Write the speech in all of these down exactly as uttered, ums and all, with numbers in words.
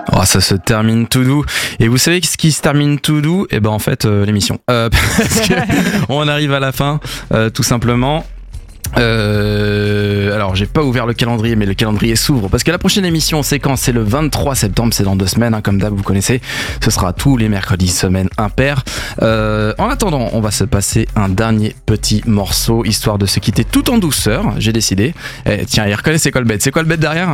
Oh, ça se termine tout doux. Et vous savez ce qui se termine tout doux? Eh ben en fait euh, l'émission. Euh, parce que on arrive à la fin, euh, tout simplement. Euh, alors j'ai pas ouvert le calendrier, mais le calendrier s'ouvre parce que la prochaine émission c'est quand? C'est le vingt-trois septembre, c'est dans deux semaines hein, comme d'hab vous connaissez. Ce sera tous les mercredis semaine impair. Euh, en attendant on va se passer un dernier petit morceau histoire de se quitter tout en douceur. J'ai décidé. Eh, tiens il reconnaît c'est quoi le bête? C'est quoi le bête derrière?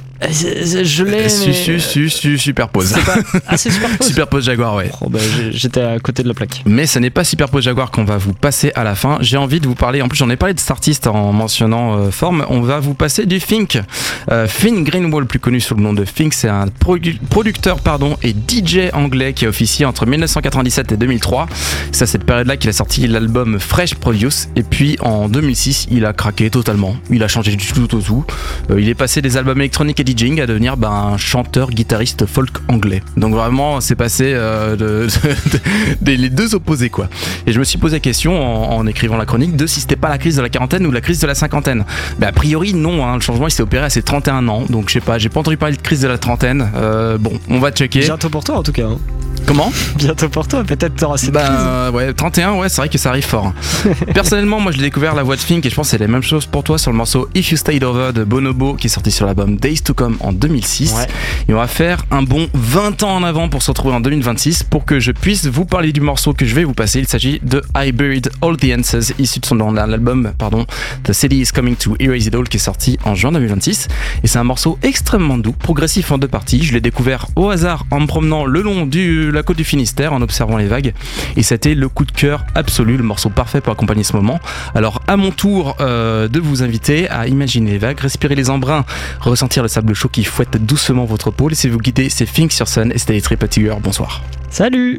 Je, je l'ai. Su, mais... su, su, su, superpose. C'est pas... Ah, c'est Superpose. Superpose Jaguar, ouais. Oh, bah, j'étais à côté de la plaque. Mais ce n'est pas Superpose Jaguar qu'on va vous passer à la fin. J'ai envie de vous parler. En plus, j'en ai parlé de cet artiste en mentionnant euh, Forme. On va vous passer du Fink. Euh, Finn Greenwald, plus connu sous le nom de Fink, c'est un produ- producteur pardon, et D J anglais qui a officié entre dix-neuf cent quatre-vingt-dix-sept et deux mille trois. C'est à cette période-là qu'il a sorti l'album Fresh Produce. Et puis en deux mille six, il a craqué totalement. Il a changé du tout au tout. Euh, il est passé des albums électroniques et DJing à devenir bah, un chanteur guitariste folk anglais. Donc vraiment c'est passé euh, de, de, de, les deux opposés quoi. Et je me suis posé la question en, en écrivant la chronique de si c'était pas la crise de la quarantaine ou la crise de la cinquantaine. Bah, a priori non hein, le changement il s'est opéré à ses trente et un ans, donc je sais pas, j'ai pas entendu parler de crise de la trentaine. Euh, bon on va checker. Bientôt pour toi en tout cas hein. Comment? Bientôt pour toi, peut-être t'auras cette bah, crise. Euh, ouais, trente et un, ouais, c'est vrai que ça arrive fort. Personnellement, moi, je l'ai découvert la voix de Fink et je pense que c'est la même chose pour toi sur le morceau If You Stayed Over de Bonobo qui est sorti sur l'album Days to Come en deux mille six. Ouais. Et on va faire un bon vingt ans en avant pour se retrouver en deux mille vingt-six pour que je puisse vous parler du morceau que je vais vous passer. Il s'agit de I Buried All the Answers, issu de son album, pardon, The City is Coming to Erase It All qui est sorti en juin deux mille vingt-six. Et c'est un morceau extrêmement doux, progressif en deux parties. Je l'ai découvert au hasard en me promenant le long de la côte du Finistère en observant les vagues et c'était le coup de cœur absolu, le morceau parfait pour accompagner ce moment. Alors à mon tour euh, de vous inviter à imaginer les vagues, respirer les embruns, ressentir le sable chaud qui fouette doucement votre peau. Laissez-vous guider, c'est Fink sur Sun et c'était les Tripatouilleurs. Bonsoir. Salut.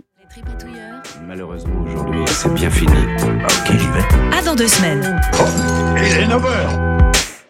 Malheureusement aujourd'hui c'est bien fini. Ok j'y vais. À dans deux semaines. Oh, il est neuf heures.